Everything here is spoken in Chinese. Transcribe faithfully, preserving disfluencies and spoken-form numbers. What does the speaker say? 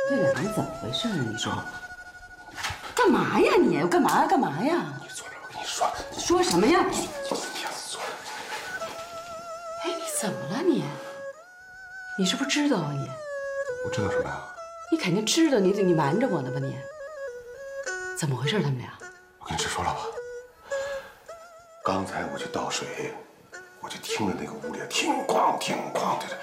这俩人怎么回事啊？你说，干嘛呀你？干嘛呀？干嘛呀？ 你坐这，我跟你说。 说什么呀？ 你坐着。 哎，你怎么了你？你是不是知道啊你？ 我知道什么呀？ 你肯定知道，你你瞒着我呢吧你？怎么回事他们俩？ 我跟你直说了吧。刚才我去倒水，我就听着那个屋里听咣听咣的。